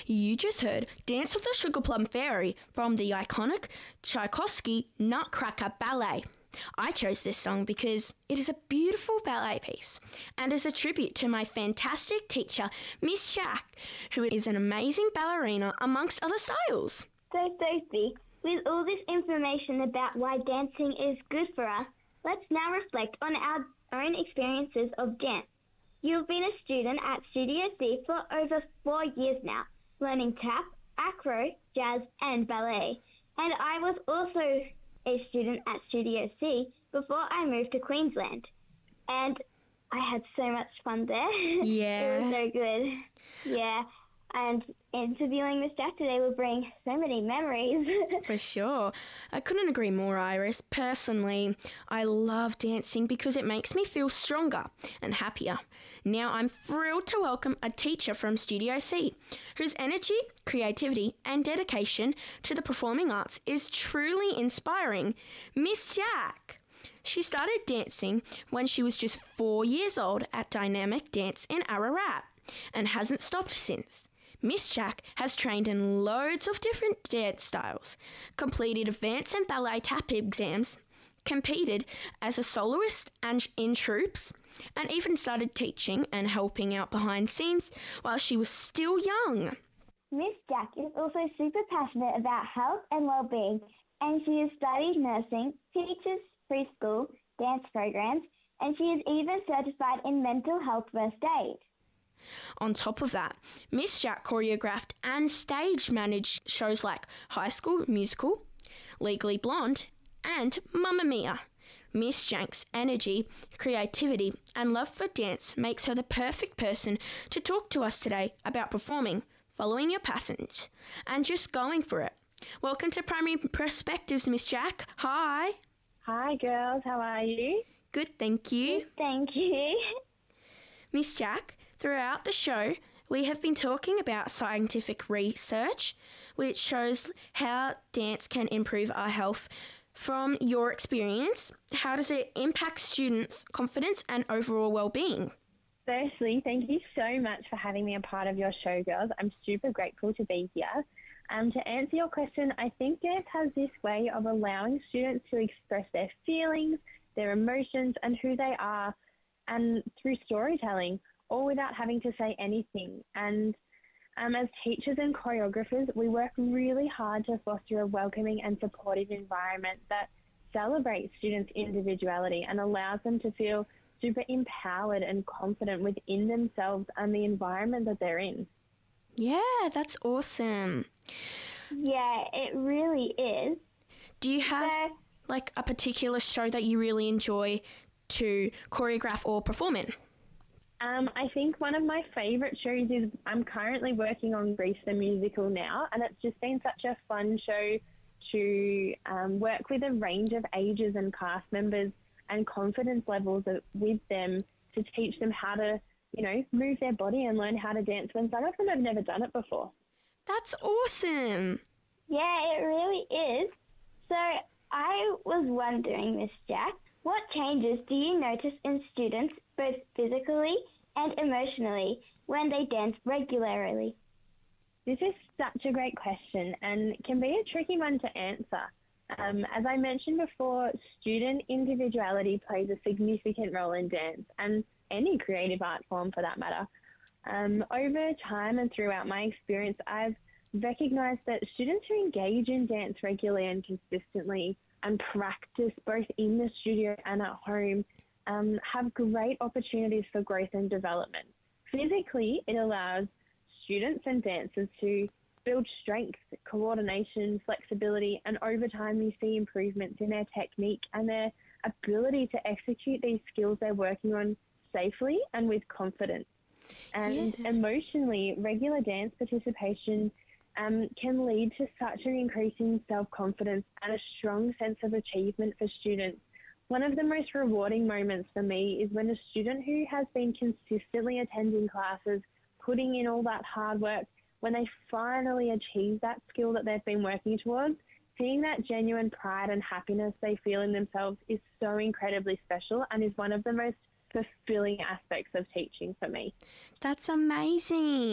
You just heard Dance of the Sugar Plum Fairy from the iconic Tchaikovsky Nutcracker Ballet. I chose this song because it is a beautiful ballet piece and is a tribute to my fantastic teacher, Miss Jack, who is an amazing ballerina amongst other styles. So, Sophie, with all this information about why dancing is good for us, let's now reflect on our own experiences of dance. You've been a student at Studio C for over 4 years now, learning tap, acro, jazz and ballet. And I was also a student at Studio C before I moved to Queensland. And I had so much fun there. Yeah. It was so good. Yeah. And interviewing Miss Jack today will bring so many memories. For sure. I couldn't agree more, Iris. Personally, I love dancing because it makes me feel stronger and happier. Now I'm thrilled to welcome a teacher from Studio C, whose energy, creativity and dedication to the performing arts is truly inspiring. Miss Jack. She started dancing when she was just 4 years old at Dynamic Dance in Ararat and hasn't stopped since. Miss Jack has trained in loads of different dance styles, completed advanced and ballet tap exams, competed as a soloist and in troupes, and even started teaching and helping out behind scenes while she was still young. Miss Jack is also super passionate about health and well-being, and she has studied nursing, teaches preschool, dance programs, and she is even certified in mental health first aid. On top of that, Miss Jack choreographed and stage managed shows like High School Musical, Legally Blonde, and Mamma Mia. Miss Jack's energy, creativity, and love for dance makes her the perfect person to talk to us today about performing, following your passions, and just going for it. Welcome to Primary Perspectives, Miss Jack. Hi. Hi, girls. How are you? Good, thank you. Thank you. Miss Jack, throughout the show, we have been talking about scientific research, which shows how dance can improve our health. From your experience, how does it impact students' confidence and overall well-being? Firstly, thank you so much for having me a part of your show, girls. I'm super grateful to be here. To answer your question, I think dance has this way of allowing students to express their feelings, their emotions, and who they are, and through storytelling, all without having to say anything. And as teachers and choreographers, we work really hard to foster a welcoming and supportive environment that celebrates students' individuality and allows them to feel super empowered and confident within themselves and the environment that they're in. Yeah, that's awesome. Yeah, it really is. Do you have like a particular show that you really enjoy to choreograph or perform in? I think one of my favourite shows is I'm currently working on Grease the Musical now, and it's just been such a fun show to work with a range of ages and cast members and confidence levels with them to teach them how to, move their body and learn how to dance when some of them have never done it before. That's awesome. Yeah, it really is. So I was wondering, Miss Jack, what changes do you notice in students, both physically and emotionally, when they dance regularly? This is such a great question and can be a tricky one to answer. As I mentioned before, student individuality plays a significant role in dance and any creative art form for that matter. Over time and throughout my experience, I've recognised that students who engage in dance regularly and consistently and practice both in the studio and at home have great opportunities for growth and development. Physically, it allows students and dancers to build strength, coordination, flexibility, and over time you see improvements in their technique and their ability to execute these skills they're working on safely and with confidence. And emotionally, regular dance participation can lead to such an increase in self-confidence and a strong sense of achievement for students. One of the most rewarding moments for me is when a student who has been consistently attending classes, putting in all that hard work, when they finally achieve that skill that they've been working towards, seeing that genuine pride and happiness they feel in themselves is so incredibly special and is one of the most fulfilling aspects of teaching for me. That's amazing.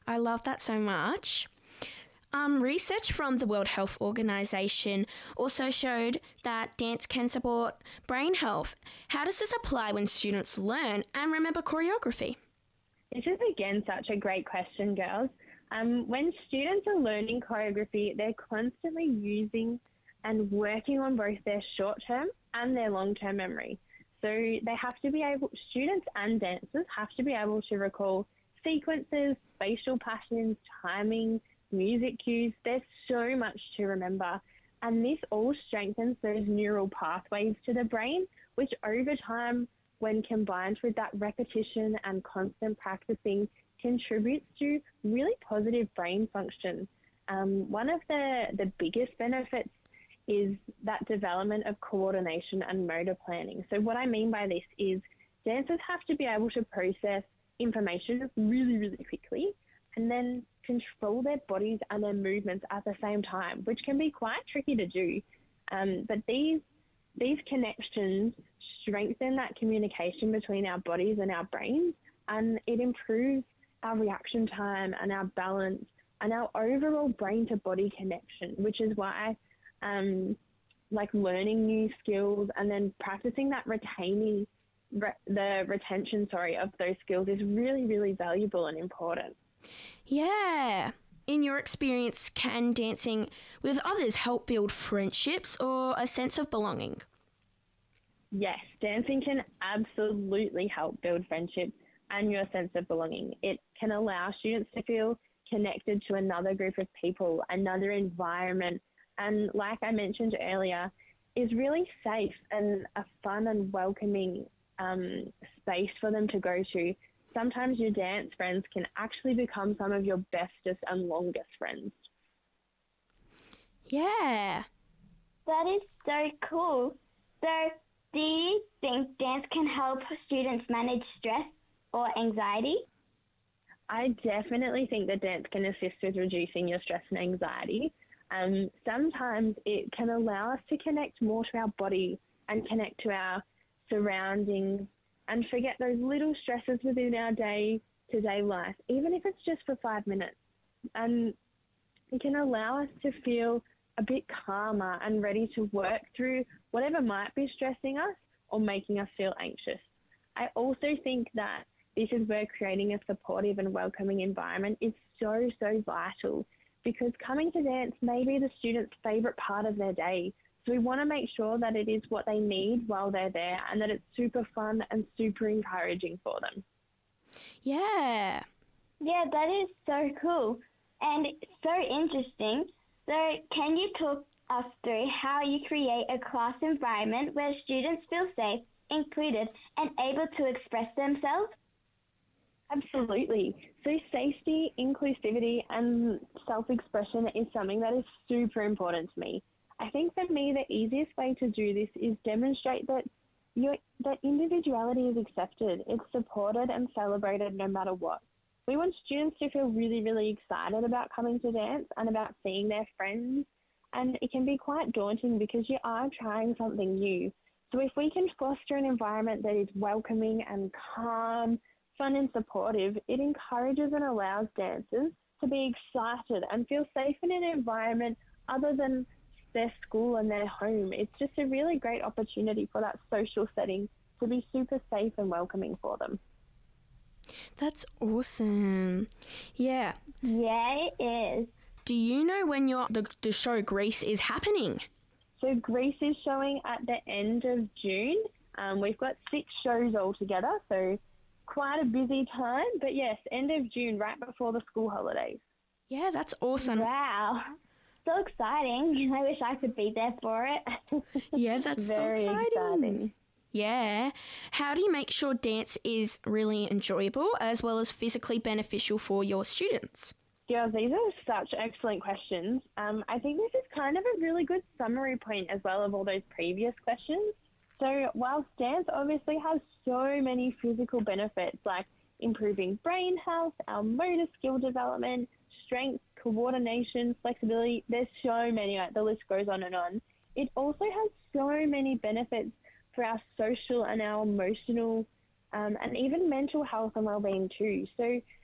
I love that so much. Research from the World Health Organization also showed that dance can support brain health. How does this apply when students learn and remember choreography? This is again such a great question, girls. When students are learning choreography, they're constantly using and working on both their short-term and their long-term memory. So students and dancers have to be able to recall sequences, facial patterns, timing, music cues. There's so much to remember. And this all strengthens those neural pathways to the brain, which over time, when combined with that repetition and constant practicing, contributes to really positive brain function. One of the biggest benefits is that development of coordination and motor planning. So what I mean by this is dancers have to be able to process information really, really quickly and then control their bodies and their movements at the same time, which can be quite tricky to do. But these connections strengthen that communication between our bodies and our brains, and it improves our reaction time and our balance and our overall brain to body connection, which is why learning new skills and then practicing that retention of those skills is really, really valuable and important. Yeah. In your experience, can dancing with others help build friendships or a sense of belonging? Yes, dancing can absolutely help build friendships and your sense of belonging. It can allow students to feel connected to another group of people, another environment, and like I mentioned earlier, is really safe and a fun and welcoming space for them to go to. Sometimes your dance friends can actually become some of your bestest and longest friends. Yeah. That is so cool. So, do you think dance can help students manage stress or anxiety? I definitely think that dance can assist with reducing your stress and anxiety. Sometimes it can allow us to connect more to our body and connect to our surroundings and forget those little stresses within our day-to-day life, even if it's just for 5 minutes. And it can allow us to feel a bit calmer and ready to work through whatever might be stressing us or making us feel anxious. I also think that this is where creating a supportive and welcoming environment is so, so vital, because coming to dance may be the student's favourite part of their day. So we want to make sure that it is what they need while they're there and that it's super fun and super encouraging for them. Yeah. Yeah, that is so cool and so interesting. So can you talk us through how you create a class environment where students feel safe, included, and able to express themselves? Absolutely. So safety, inclusivity, and self-expression is something that is super important to me. I think for me, the easiest way to do this is demonstrate that individuality is accepted, it's supported and celebrated no matter what. We want students to feel really, really excited about coming to dance and about seeing their friends, and it can be quite daunting because you are trying something new. So if we can foster an environment that is welcoming and calm, fun and supportive, it encourages and allows dancers to be excited and feel safe in an environment other than their school and their home. It's just a really great opportunity for that social setting to be super safe and welcoming for them. That's awesome. Yeah. Yeah, it is. Do you know when the show Grease is happening? So Grease is showing at the end of June. We've got 6 shows altogether, so quite a busy time. But yes, end of June, right before the school holidays. Yeah, that's awesome. Wow. So exciting. I wish I could be there for it. Yeah, that's Very so exciting. Yeah. How do you make sure dance is really enjoyable as well as physically beneficial for your students? Girls, these are such excellent questions. I think this is kind of a really good summary point as well of all those previous questions. So whilst dance obviously has so many physical benefits like improving brain health, our motor skill development, strength, coordination, flexibility, there's so many, the list goes on and on. It also has so many benefits for our social and our emotional and even mental health and well-being too. So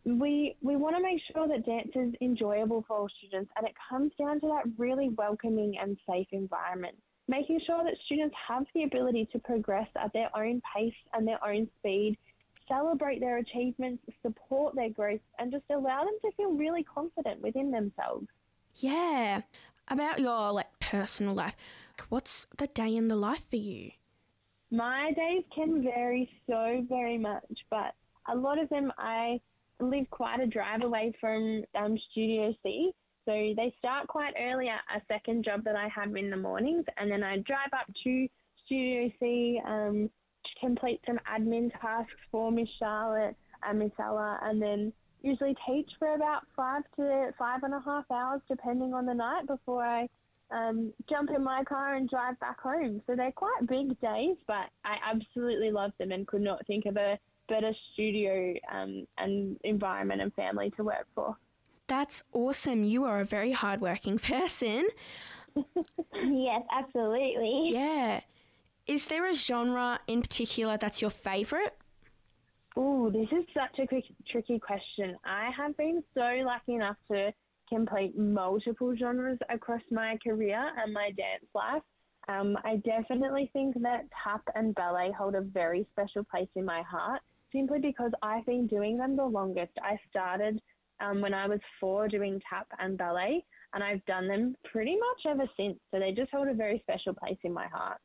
we want to make sure that dance is enjoyable for all students, and it comes down to that really welcoming and safe environment, making sure that students have the ability to progress at their own pace and their own speed, celebrate their achievements, support their growth, and just allow them to feel really confident within themselves. Yeah. About your personal life, what's the day in the life for you? My days can vary so very much, but a lot of them I live quite a drive away from Studio C. So they start quite early at a second job that I have in the mornings, and then I drive up to Studio C to complete some admin tasks for Miss Charlotte and Miss Ella, and then usually teach for about 5 to 5.5 hours, depending on the night, before I jump in my car and drive back home. So they're quite big days, but I absolutely love them and could not think of a better studio and environment and family to work for. That's awesome. You are a very hardworking person. Yes, absolutely. Yeah. Is there a genre in particular that's your favourite? Oh, this is such a tricky question. I have been so lucky enough to complete multiple genres across my career and my dance life. I definitely think that tap and ballet hold a very special place in my heart, simply because I've been doing them the longest. I started when I was 4 doing tap and ballet, and I've done them pretty much ever since. So they just hold a very special place in my heart.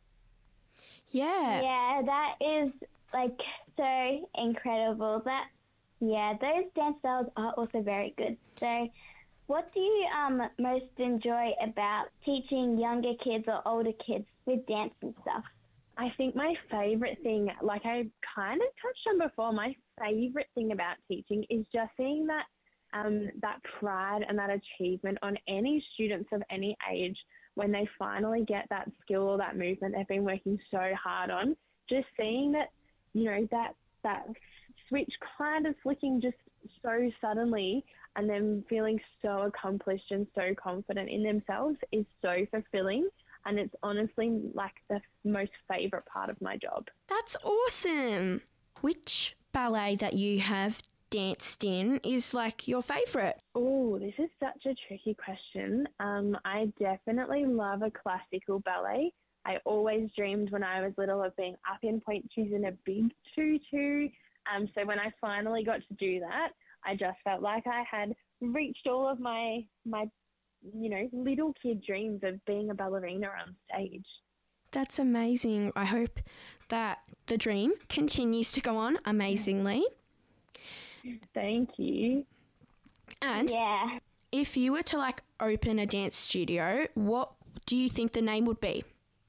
Yeah. Yeah, that is so incredible. Those dance styles are also very good. So what do you most enjoy about teaching younger kids or older kids with dance and stuff? I think my favourite thing, like I kind of touched on before, my favourite thing about teaching is just seeing that that pride and that achievement on any students of any age when they finally get that skill or that movement they've been working so hard on. Just seeing that, that switch kind of flicking just so suddenly, and them feeling so accomplished and so confident in themselves is so fulfilling. And it's honestly the most favourite part of my job. That's awesome. Which ballet that you have danced in is your favourite? Oh, this is such a tricky question. I definitely love a classical ballet. I always dreamed when I was little of being up in Point Shoes in a big tutu. So when I finally got to do that, I just felt like I had reached all of my little kid dreams of being a ballerina on stage. That's amazing. I hope that the dream continues to go on amazingly. Thank you. And yeah, if you were to open a dance studio, what do you think the name would be?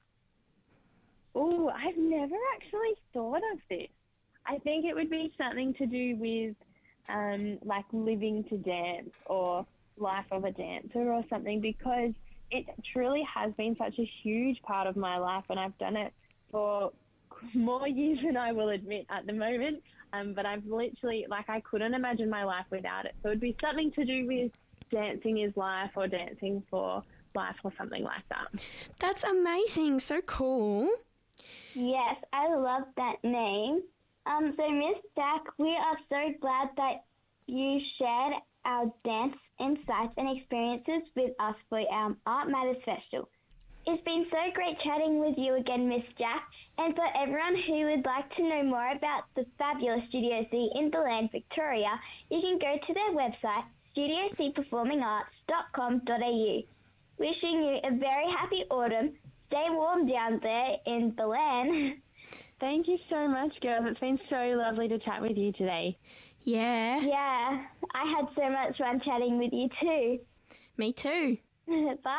Oh, I've never actually thought of this. I think it would be something to do with living to dance or life of a dancer or something, because it truly has been such a huge part of my life, and I've done it for more years than I will admit at the moment. But I've literally, I couldn't imagine my life without it. So it would be something to do with dancing is life or dancing for life or something like that. That's amazing. So cool. yes, I love that name. So Miss Jack, we are so glad that you shared our dance insights and experiences with us for our Art Matters Festival. It's been so great chatting with you again, Miss Jack, and for everyone who would like to know more about the fabulous Studio C in Belen, Victoria, you can go to their website, studiocperformingarts.com.au. Wishing you a very happy autumn. Stay warm down there in Belen. Thank you so much, girls. It's been so lovely to chat with you today. Yeah. Yeah, I had so much fun chatting with you too. Me too. Bye.